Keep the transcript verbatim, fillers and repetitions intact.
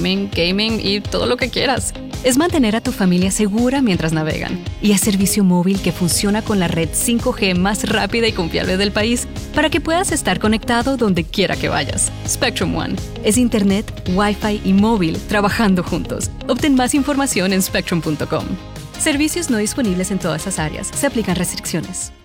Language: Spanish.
streaming, gaming y todo lo que quieras. Es mantener a tu familia segura mientras navegan. Y es servicio móvil que funciona con la red cinco G más rápida y confiable del país para que puedas estar conectado donde quiera que vayas. Spectrum One es internet, Wi-Fi y móvil trabajando juntos. Obtén más información en spectrum punto com. Servicios no disponibles en todas las áreas. Se aplican restricciones.